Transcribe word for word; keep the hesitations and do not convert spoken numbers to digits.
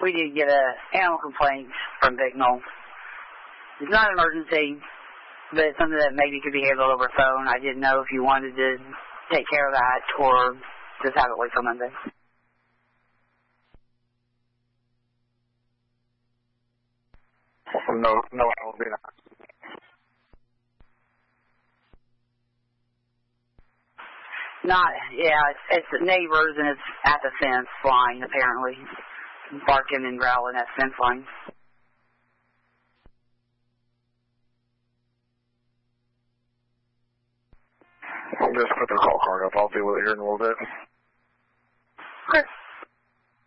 we did get a animal complaint from Bicknell. It's not an emergency, but it's something that maybe could be handled over phone. I didn't know if you wanted to take care of that or just have it wait till Monday. No, no, I will be not. Not, yeah, it's, it's neighbors and it's at the fence line, apparently. Barking and growling at fence line. I'll just put the call card up. I'll deal with it here in a little bit. Okay.